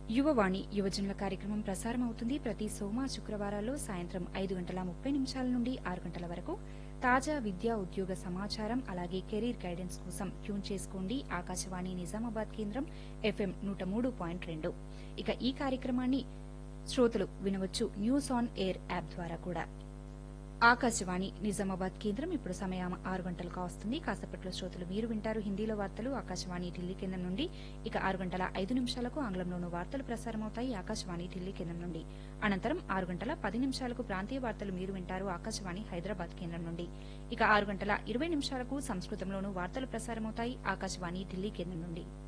యువవాణి యువజనుల కార్యక్రమం ప్రసారం అవుతుంది ప్రతి సోమ శుక్రవారాల్లో సాయంత్రం 5:30 నుండి 6 గంటల వరకు. తాజా విద్యా ఉద్యోగ సమాచారం అలాగే కెరీర్ గైడెన్స్ కోసం ట్యూన్ చేసుకోండి ఆకాశవాణి నిజామాబాద్ కేంద్రం FM 103.2. ఇక ఈ కార్యక్రమాన్ని శ్రోతలు వినవచ్చు న్యూస్ ఆన్ ఎయిర్ యాప్ ద్వారా కూడా. ఆకాశవాణి నిజామాబాద్ కేంద్రం ఇప్పుడు సమయం 6 గంటలు కావస్తుంది. కాసేపట్లో శ్రోతలు మీరు వింటారు హిందీలో వార్తలు ఆకాశవాణి ఢిల్లీ కేంద్రం నుండి. ఇక 6:05 ఆంగ్లంలోనూ వార్తలు ప్రసారమవుతాయి ఆకాశవాణి ఢిల్లీ కేంద్రం నుండి. అనంతరం 6:10 ప్రాంతీయ వార్తలు మీరు వింటారు ఆకాశవాణి హైదరాబాద్ కేంద్రం నుండి. ఇక 6:20 సంస్కృతంలోనూ వార్తలు ప్రసారమవుతాయి ఆకాశవాణి ఢిల్లీ కేంద్రం నుండి.